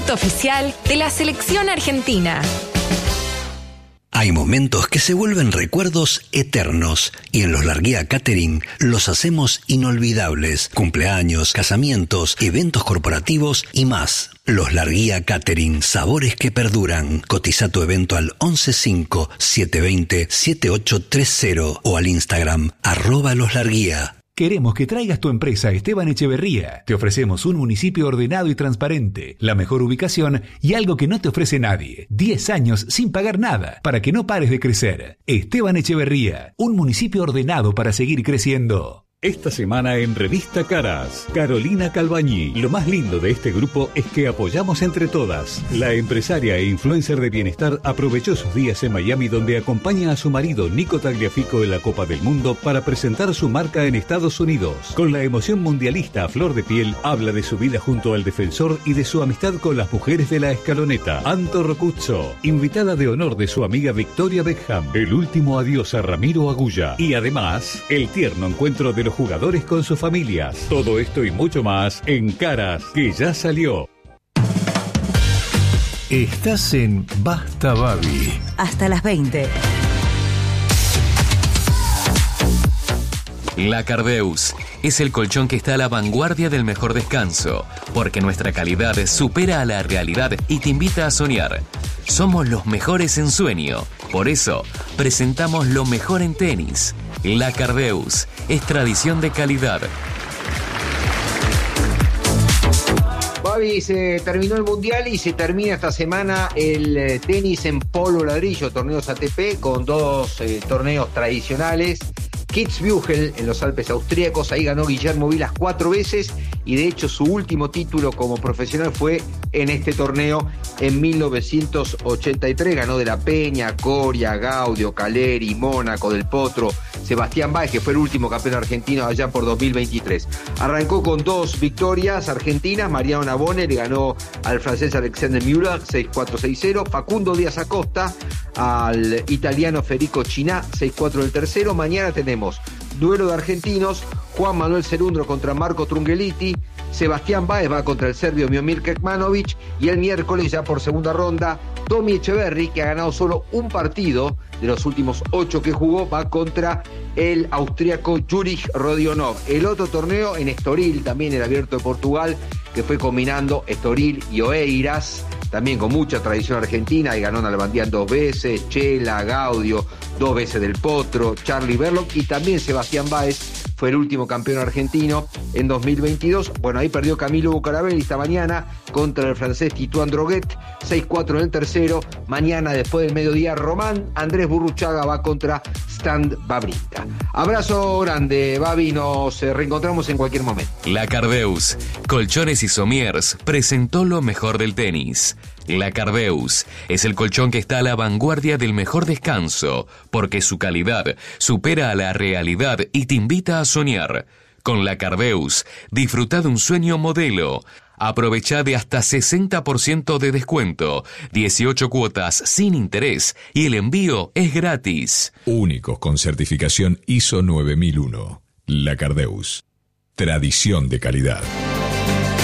producto oficial de la selección argentina. Hay momentos que se vuelven recuerdos eternos y en Los Larguía Catering los hacemos inolvidables. Cumpleaños, casamientos, eventos corporativos y más. Los Larguía Catering, sabores que perduran. Cotiza tu evento al 115-720-7830 o al Instagram @loslarguía. Queremos que traigas tu empresa a Esteban Echeverría. Te ofrecemos un municipio ordenado y transparente, la mejor ubicación y algo que no te ofrece nadie. 10 años sin pagar nada, para que no pares de crecer. Esteban Echeverría, un municipio ordenado para seguir creciendo. Esta semana en Revista Caras, Carolina Calbañí. Lo más lindo de este grupo es que apoyamos entre todas. La empresaria e influencer de bienestar aprovechó sus días en Miami, donde acompaña a su marido Nico Tagliafico en la Copa del Mundo para presentar su marca en Estados Unidos. Con la emoción mundialista a flor de piel, habla de su vida junto al defensor y de su amistad con las mujeres de la escaloneta. Anto Rocuzzo, invitada de honor de su amiga Victoria Beckham. El último adiós a Ramiro Agulla. Y además, el tierno encuentro de los jugadores con sus familias. Todo esto y mucho más en Caras, que ya salió. Estás en Basta Babi. Hasta las 20. La Cardeus es el colchón que está a la vanguardia del mejor descanso, porque nuestra calidad supera a la realidad y te invita a soñar. Somos los mejores en sueño, por eso presentamos lo mejor en tenis. La Cardeus es tradición de calidad. Babi, se terminó el Mundial y se termina esta semana el tenis en polvo ladrillo, torneos ATP con dos torneos tradicionales. Kitzbühel en los Alpes austríacos, ahí ganó Guillermo Vilas 4 veces y de hecho su último título como profesional fue en este torneo en 1983. Ganó de la Peña, Coria, Gaudio, Caleri, Mónaco, Del Potro, Sebastián Báez, que fue el último campeón argentino allá por 2023. Arrancó con 2 victorias argentinas. Mariano Navone le ganó al francés Alexander Müller 6-4, 6-0. Facundo Díaz Acosta al italiano Federico Chiná 6-4 en el tercero. Mañana tenemos duelo de argentinos, Juan Manuel Cerundolo contra Marco Trungeliti, Sebastián Báez va contra el serbio Miomir Kekmanovic y el miércoles ya por segunda ronda Tommy Echeverry, que ha ganado solo un partido de los últimos 8 que jugó, va contra el austríaco Jurij Rodionov. El otro torneo en Estoril, también el Abierto de Portugal, que fue combinando Estoril y Oeiras, también con mucha tradición argentina, y ganó Nalbandián 2 veces, Chela, Gaudio, 2 veces Del Potro, Charlie Berlocq y también Sebastián Báez fue el último campeón argentino en 2022. Bueno, ahí perdió Camilo Bucarabelli esta mañana contra el francés Titouan Droguet, 6-4 en el tercero. Mañana, después del mediodía, Román Andrés Burruchaga va contra Stan Wawrinka. Abrazo grande, Babi, nos reencontramos en cualquier momento. La Cardeus, Colchones y Somiers, presentó lo mejor del tenis. La Cardeus es el colchón que está a la vanguardia del mejor descanso, porque su calidad supera a la realidad y te invita a soñar. Con La Cardeus, disfruta de un sueño modelo. Aprovecha de hasta 60% de descuento, 18 cuotas sin interés y el envío es gratis. Únicos con certificación ISO 9001. La Cardeus. Tradición de calidad.